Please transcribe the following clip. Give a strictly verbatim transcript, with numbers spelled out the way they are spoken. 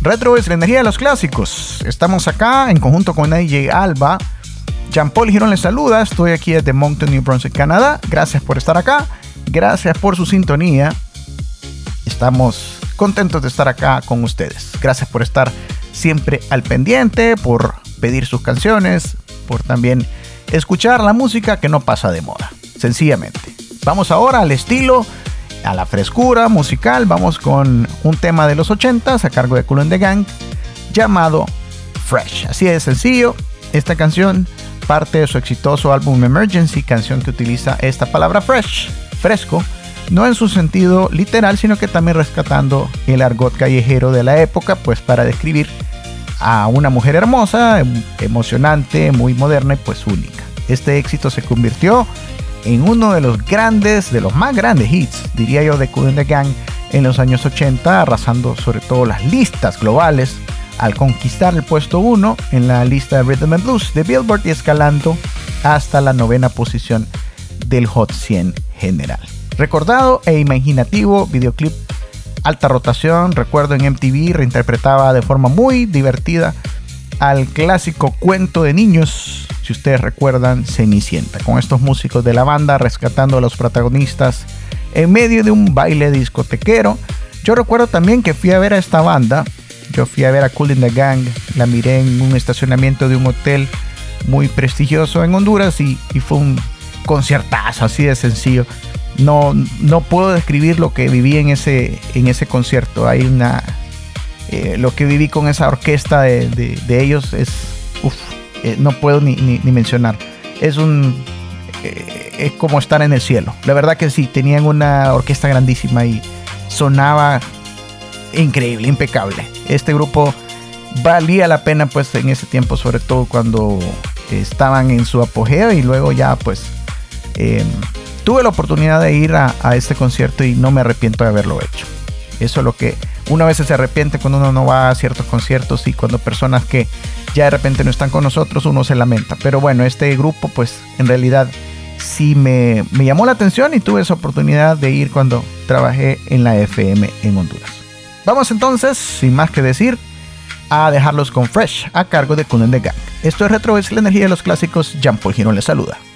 Retro es la energía de los clásicos. Estamos acá en conjunto con D J Alba. Jean-Paul Girón les saluda. Estoy aquí desde Moncton, New Brunswick, Canadá. Gracias por estar acá. Gracias por su sintonía. Estamos contentos de estar acá con ustedes. Gracias por estar siempre al pendiente, por pedir sus canciones, por también escuchar la música que no pasa de moda. Sencillamente. Vamos ahora al estilo, a la frescura musical. Vamos con un tema de los ochentas a cargo de Kool and the Gang llamado Fresh. Así de sencillo. Esta canción parte de su exitoso álbum Emergency, canción que utiliza esta palabra fresh, fresco, no en su sentido literal, sino que también rescatando el argot callejero de la época, pues para describir a una mujer hermosa, emocionante, muy moderna y pues única. Este éxito se convirtió en uno de los grandes, de los más grandes hits, diría yo, de Kool and the Gang en los años ochenta, arrasando sobre todo las listas globales al conquistar el puesto uno en la lista de Rhythm and Blues de Billboard y escalando hasta la novena posición del Hot cien general. Recordado e imaginativo videoclip alta rotación, recuerdo en M T V reinterpretaba de forma muy divertida al clásico cuento de niños, si ustedes recuerdan, Cenicienta, con estos músicos de la banda rescatando a los protagonistas en medio de un baile discotequero. Yo recuerdo también que fui a ver a esta banda. Yo fui a ver a Kool and the Gang, la miré en un estacionamiento de un hotel muy prestigioso en Honduras y, y fue un conciertazo, así de sencillo. No, no puedo describir lo que viví en ese, en ese concierto. Hay una, eh, lo que viví con esa orquesta de, de, de ellos es, uf, eh, no puedo ni, ni, ni mencionar. Es un, eh, es como estar en el cielo. La verdad que sí, tenían una orquesta grandísima y sonaba increíble, impecable. Este grupo valía la pena pues en ese tiempo, sobre todo cuando estaban en su apogeo, y luego ya pues eh, tuve la oportunidad de ir a, a este concierto y no me arrepiento de haberlo hecho. Eso es lo que uno a veces se arrepiente cuando uno no va a ciertos conciertos, y cuando personas que ya de repente no están con nosotros uno se lamenta. Pero bueno, este grupo pues en realidad sí me, me llamó la atención y tuve esa oportunidad de ir cuando trabajé en la F M en Honduras. Vamos entonces, sin más que decir, a dejarlos con Fresh a cargo de Kool and the Gang. Esto es Retro, es la energía de los clásicos. Jean-Paul Girón les saluda.